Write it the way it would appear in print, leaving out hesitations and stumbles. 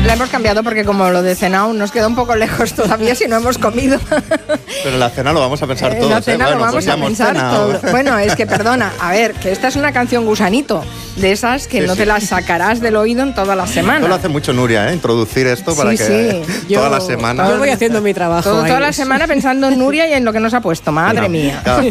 la hemos cambiado porque como lo de cena aún nos queda un poco lejos todavía si no hemos comido. Pero en la cena lo vamos a pensar todos. La cena lo vamos a pensar todo. Bueno, es que perdona, a ver, que esta es una canción gusanito, de esas que no te las sacarás del oído en toda la semana. Esto lo hace mucho Nuria, introducir esto para que toda la semana... Yo voy haciendo mi trabajo. Toda la semana pensando en Nuria y en lo que nos ha puesto, madre mía.